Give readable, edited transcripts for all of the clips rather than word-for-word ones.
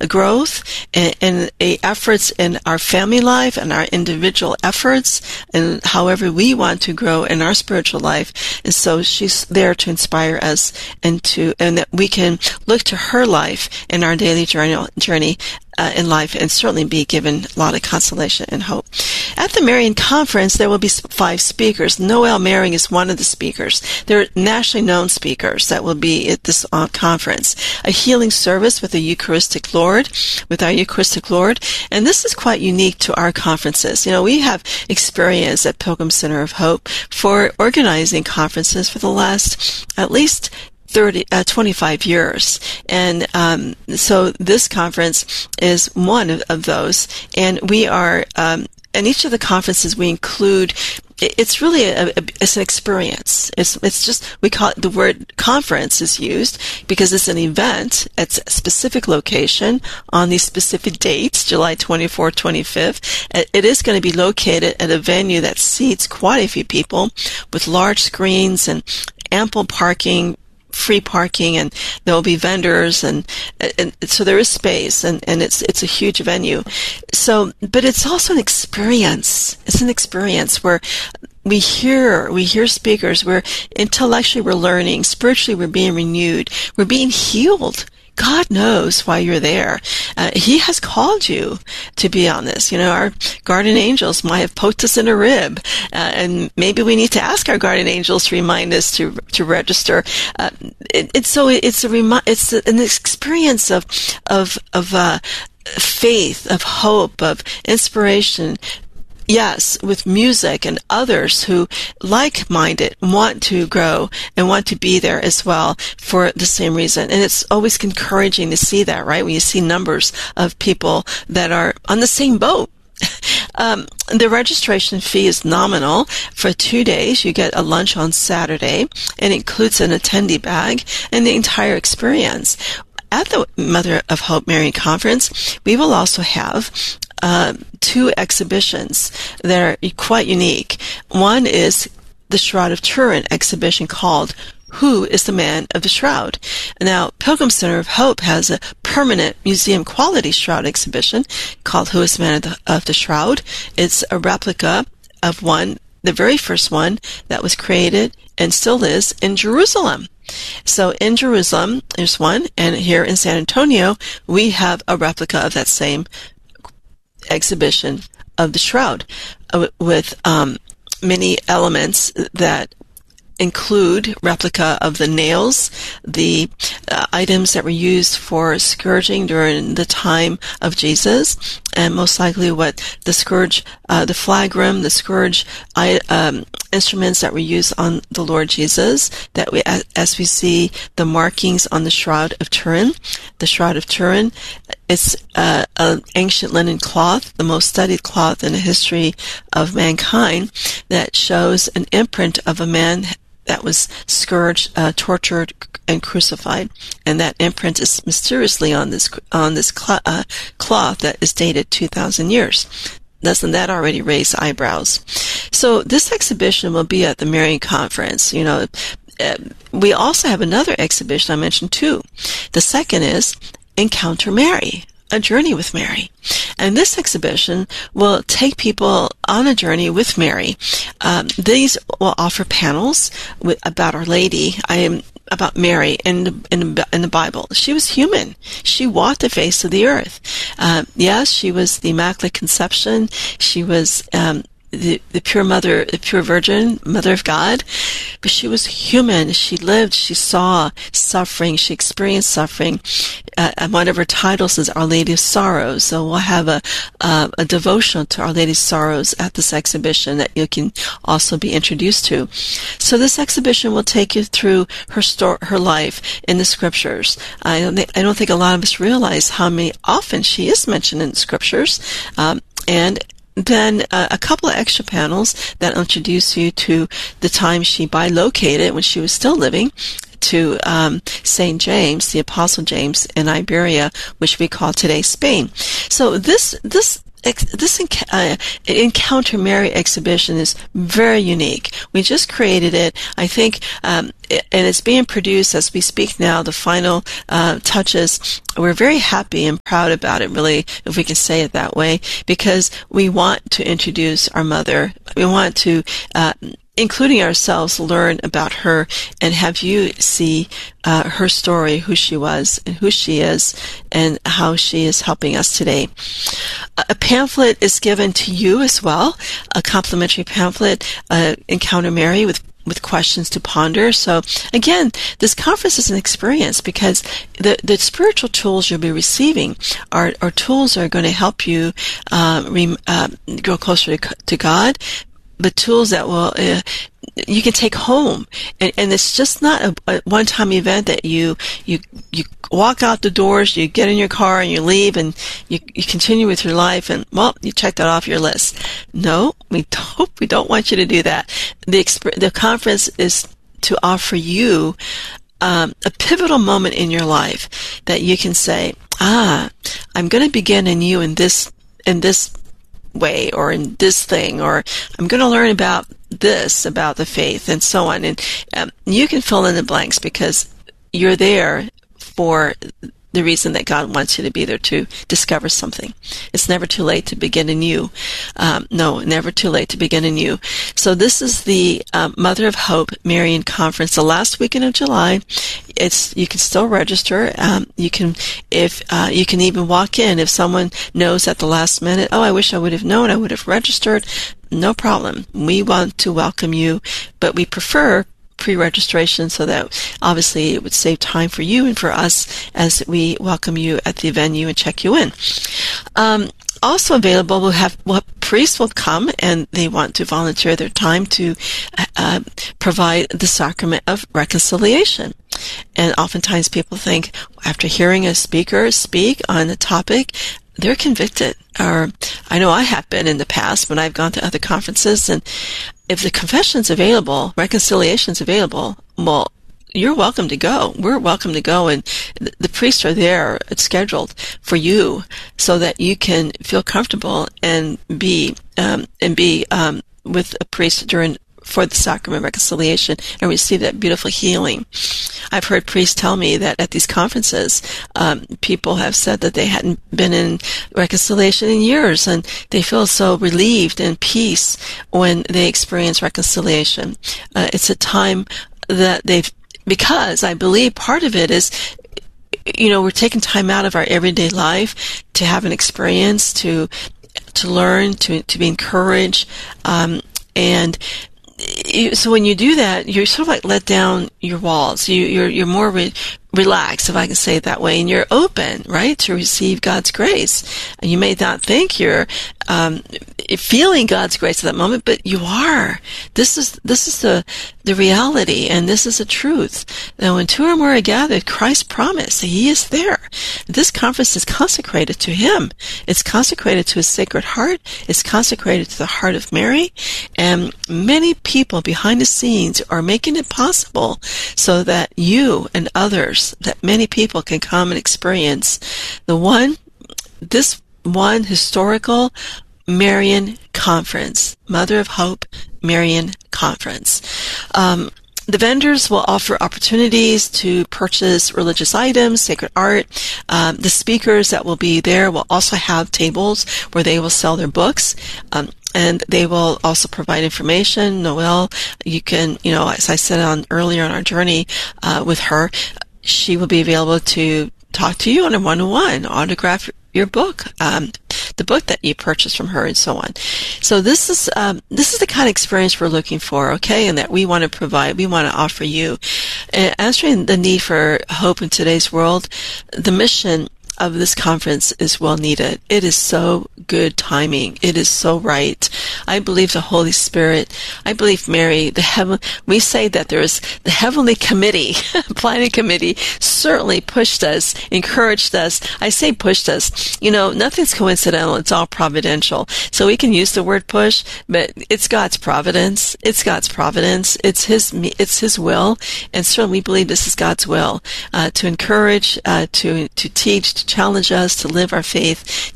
growth and efforts in our family life and our individual efforts and however we want to grow in our spiritual life. And so she's there to inspire us and that we can look to her life in our daily journey in life and certainly be given a lot of consolation and hope. At the Marian Conference, there will be 5 speakers. Noel Maring is one of the speakers. They're nationally known speakers that will be at this conference. A healing service with our Eucharistic Lord. And this is quite unique to our conferences. We have experience at Pilgrim Center of Hope for organizing conferences for the last at least 25 years. And so this conference is one of those. And we are, in each of the conferences we include, it's really it's an experience. It's just, we call it, the word conference is used because it's an event at a specific location on these specific dates, July 24th, 25th. It is going to be located at a venue that seats quite a few people with large screens and ample parking, free parking, and there will be vendors, and so there is space, and it's a huge venue. So, but it's also an experience. It's an experience where we hear speakers, where intellectually we're learning, spiritually we're being renewed, we're being healed. God knows why you're there. He has called you to be on this. Our guardian angels might have poked us in a rib, and maybe we need to ask our guardian angels to remind us to register. It's an experience of faith, of hope, of inspiration. Yes, with music and others who, like-minded, want to grow and want to be there as well for the same reason. And it's always encouraging to see that, right? When you see numbers of people that are on the same boat. The registration fee is nominal. For 2 days, you get a lunch on Saturday, and it includes an attendee bag and the entire experience. At the Mother of Hope Marian Conference, we will also have 2 exhibitions that are quite unique. One is the Shroud of Turin exhibition called Who is the Man of the Shroud? Now, Pilgrim Center of Hope has a permanent museum quality shroud exhibition called Who is the Man of the Shroud? It's a replica of the very first one that was created and still is in Jerusalem. So in Jerusalem, there's one, and here in San Antonio, we have a replica of that same exhibition of the shroud with many elements that include replica of the nails, the items that were used for scourging during the time of Jesus, and most likely what the scourge, the flagrum, the scourge instruments that were used on the Lord Jesus, that we, as we see the markings on the Shroud of Turin. The Shroud of Turin, it's an ancient linen cloth, the most studied cloth in the history of mankind, that shows an imprint of a man that was scourged, tortured, and crucified, and that imprint is mysteriously on this cloth that is dated 2,000 years. Doesn't that already raise eyebrows? So this exhibition will be at the Marian Conference. We also have another exhibition I mentioned too. The second is Encounter Mary, a journey with Mary. And this exhibition will take people on a journey with Mary. These will offer panels about Our Lady, about Mary in the Bible. She was human. She walked the face of the earth. Yes, she was the Immaculate Conception. She was the pure mother, the pure virgin, mother of God, but she was human. She lived, she saw suffering, she experienced suffering. And one of her titles is Our Lady of Sorrows. So we'll have a devotional to Our Lady's Sorrows at this exhibition that you can also be introduced to. So this exhibition will take you through her life in the scriptures. I don't think a lot of us realize how often she is mentioned in the scriptures. And then a couple of extra panels that introduce you to the time she bilocated when she was still living to St. James, the Apostle James in Iberia, which we call today Spain. So this Encounter Mary exhibition is very unique. We just created it. I think, and it's being produced as we speak now, the final touches. We're very happy and proud about it, really, if we can say it that way, because we want to introduce our mother. We want to, including ourselves, learn about her and have you see her story, who she was and who she is, and how she is helping us today. A pamphlet is given to you as well, a complimentary pamphlet, Encounter Mary, with questions to ponder. So again, this conference is an experience, because the spiritual tools you'll be receiving are tools that are going to help you grow closer to God, but tools that will you can take home, and it's just not a one-time event that you walk out the doors, you get in your car and you leave, and you continue with your life, and well, you check that off your list. No, we don't want you to do that. The conference is to offer you a pivotal moment in your life that you can say, I'm going to begin anew in this way, or in this thing, or I'm going to learn about this, about the faith, and so on. And you can fill in the blanks, because you're there for the reason that God wants you to be there, to discover something. It's never too late to begin anew. No, never too late to begin anew. So this is the Mother of Hope Marian Conference, the last weekend of July. You can still register. You can even walk in if someone knows at the last minute, oh, I wish I would have known, I would have registered. No problem. We want to welcome you, but we prefer pre-registration, so that obviously it would save time for you and for us as we welcome you at the venue and check you in. Also available, priests will come, and they want to volunteer their time to provide the sacrament of reconciliation. And oftentimes people think, after hearing a speaker speak on a topic, they're convicted. Or I know I have been in the past when I've gone to other conferences, and if the confession's available, reconciliation's available, well, you're welcome to go. We're welcome to go, and the priests are there. It's scheduled for you so that you can feel comfortable and be with a priest for the sacrament of reconciliation and receive that beautiful healing. I've heard priests tell me that at these conferences, people have said that they hadn't been in reconciliation in years, and they feel so relieved and peace when they experience reconciliation. It's a time that because I believe part of it is, we're taking time out of our everyday life to have an experience, to learn, to be encouraged, and so when you do that, you're sort of like let down your walls. You're more relaxed, if I can say it that way, and you're open, right, to receive God's grace. And you may not think you're feeling God's grace at that moment, but you are. This is the reality, and this is the truth. Now, when two or more are gathered, Christ promised that He is there. This conference is consecrated to Him. It's consecrated to His Sacred Heart. It's consecrated to the heart of Mary. And many people behind the scenes are making it possible so that you and others, that many people can come and experience this one historical Marian Conference, Mother of Hope Marian Conference. The vendors will offer opportunities to purchase religious items, sacred art. The speakers that will be there will also have tables where they will sell their books. And they will also provide information. Noelle, you can, as I said earlier on our journey with her, she will be available to talk to you on a one-on-one, autograph your book, the book that you purchased from her, and so on. So this is the kind of experience we're looking for, okay, and that we want to provide, we want to offer you. Answering the need for hope in today's world, the mission of this conference is well needed. It is so good timing. It is so right. I believe the Holy Spirit, I believe Mary, we say that there is the heavenly committee, planning committee, certainly pushed us, encouraged us. I say pushed us. Nothing's coincidental. It's all providential. So we can use the word push, but it's God's providence. It's God's providence. It's His will. And certainly we believe this is God's will, to encourage, to teach, to challenge us to live our faith,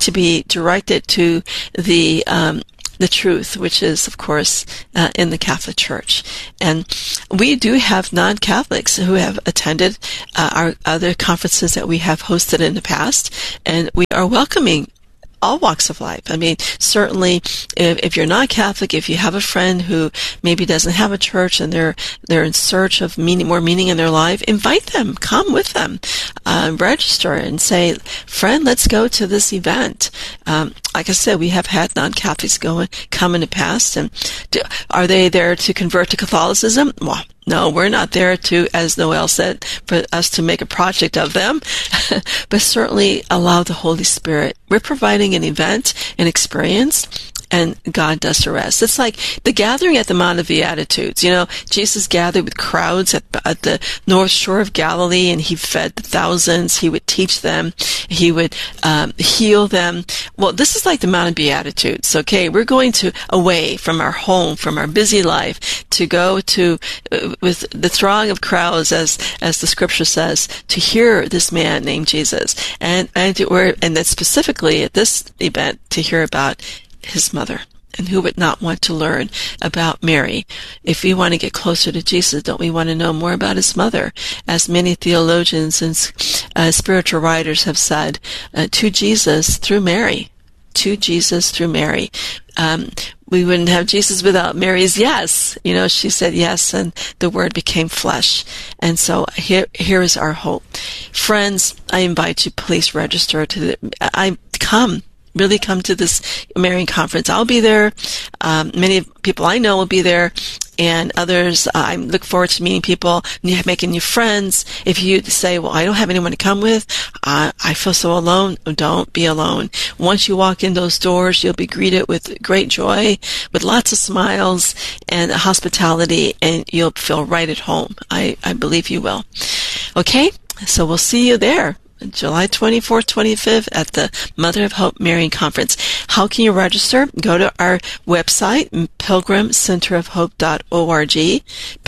to be directed to the truth, which is, of course, in the Catholic Church. And we do have non-Catholics who have attended our other conferences that we have hosted in the past, and we are welcoming all walks of life. I mean, certainly, if you're not Catholic, if you have a friend who maybe doesn't have a church and they're in search of more meaning in their life, invite them, come with them, register and say, friend, let's go to this event. Like I said, we have had non-Catholics come in the past, and are they there to convert to Catholicism? Well, no, we're not there to, as Noel said, for us to make a project of them, but certainly allow the Holy Spirit. We're providing an event, an experience, and God does the rest. It's like the gathering at the Mount of Beatitudes. You know, Jesus gathered with crowds at the North Shore of Galilee, and he fed the thousands. He would teach them. He would heal them. Well, this is like the Mount of Beatitudes. Okay, we're going away from our home, from our busy life, to go to with the throng of crowds, as the Scripture says, to hear this man named Jesus, and that specifically at this event to hear about his mother. And who would not want to learn about Mary? If we want to get closer to Jesus, don't we want to know more about his mother? As many theologians and spiritual writers have said, to Jesus through Mary. To Jesus through Mary. We wouldn't have Jesus without Mary's yes. You know, she said yes, and the Word became flesh. And so here is our hope. Friends, I invite you, please register really come to this Marian conference. I'll be there. Many people I know will be there, and others. I look forward to meeting people, making new friends. If you say, well, I don't have anyone to come with, I feel so alone, don't be alone. Once you walk in those doors, you'll be greeted with great joy, with lots of smiles and hospitality, and you'll feel right at home. I believe you will. Okay? So we'll see you there. July 24th, 25th at the Mother of Hope Marian Conference. How can you register? Go to our website, pilgrimcenterofhope.org,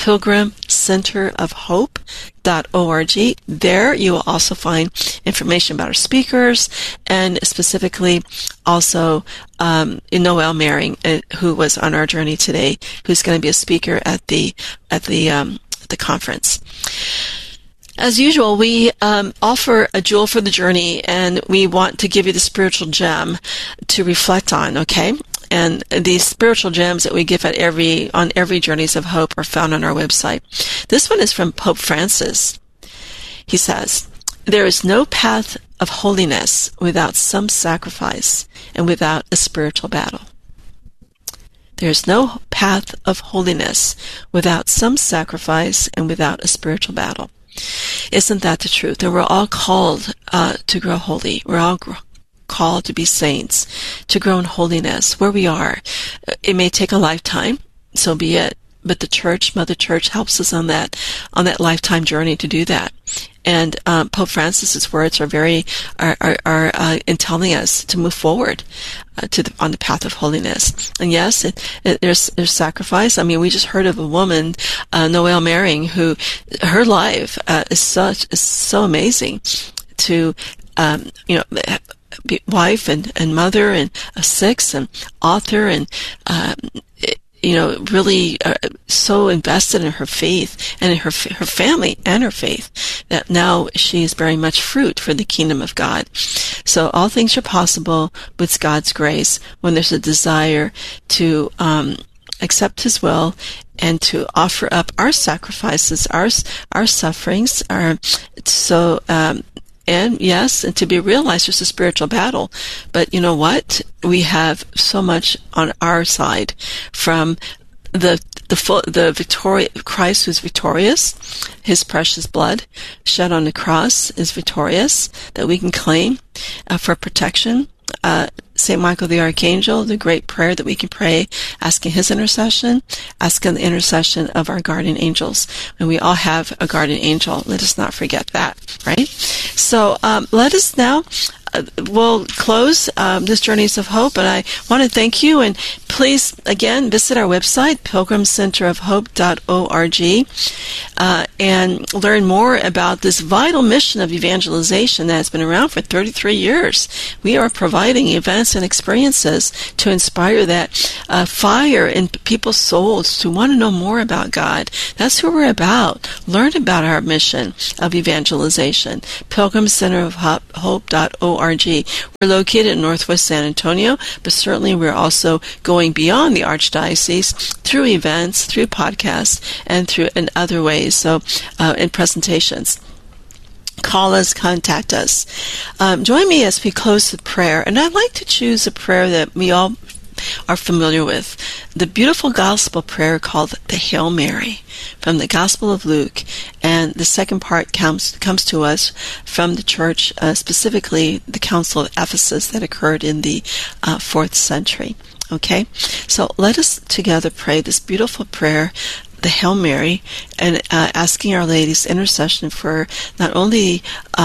pilgrimcenterofhope.org. There you will also find information about our speakers, and specifically also Noel Maring, who was on our journey today, who's going to be a speaker at the conference. As usual, we offer a jewel for the journey, and we want to give you the spiritual gem to reflect on, okay? And these spiritual gems that we give on every Journeys of Hope are found on our website. This one is from Pope Francis. He says, "There is no path of holiness without some sacrifice and without a spiritual battle." There is no path of holiness without some sacrifice and without a spiritual battle. Isn't that the truth? That we're all called to grow holy. We're all called to be saints, to grow in holiness where we are. It may take a lifetime, so be it. But the Church, Mother Church, helps us on that lifetime journey to do that. And Pope Francis's words are in telling us to move forward on the path of holiness. And yes, there's sacrifice. I mean, we just heard of a woman, Noel Maring, who her life is so amazing to be wife and mother and a six and author and really so invested in her faith and in her family and her faith that now she is bearing much fruit for the kingdom of God. So all things are possible with God's grace when there's a desire to accept His will and to offer up our sacrifices, our sufferings, and yes, and to be realized there's a spiritual battle. But you know what? We have so much on our side from the Christ who's victorious. His precious blood shed on the cross is victorious, that we can claim for protection. St. Michael the Archangel, the great prayer that we can pray, asking his intercession, asking the intercession of our guardian angels. And we all have a guardian angel. Let us not forget that, right? So let us now, we'll close this Journeys of Hope, and I want to thank you, and please, again, visit our website, pilgrimcenterofhope.org, and learn more about this vital mission of evangelization that has been around for 33 years. We are providing events and experiences to inspire that fire in people's souls to want to know more about God. That's who we're about. Learn about our mission of evangelization. pilgrimcenterofhope.org. We're located in Northwest San Antonio, but certainly we're also going beyond the Archdiocese through events, through podcasts, and through in other ways, so in presentations. Call us, contact us. Join me as we close with prayer, and I'd like to choose a prayer that we all are familiar with, the beautiful gospel prayer called the Hail Mary from the Gospel of Luke, and the second part comes to us from the church, specifically the Council of Ephesus that occurred in the 4th century. Okay, so let us together pray this beautiful prayer, the Hail Mary, and asking Our Lady's intercession for not only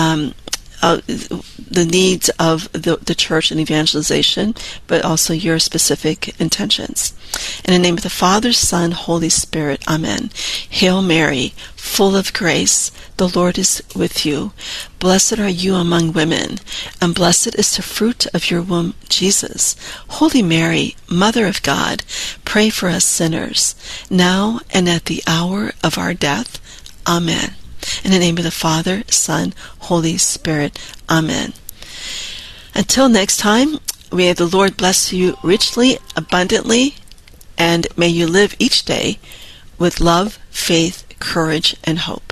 the needs of the church and evangelization, but also your specific intentions. In the name of the Father, Son, Holy Spirit, Amen. Hail Mary, full of grace, the Lord is with you. Blessed are you among women, and blessed is the fruit of your womb, Jesus. Holy Mary, Mother of God, pray for us sinners, now and at the hour of our death. Amen. In the name of the Father, Son, Holy Spirit. Amen. Until next time, may the Lord bless you richly, abundantly, and may you live each day with love, faith, courage, and hope.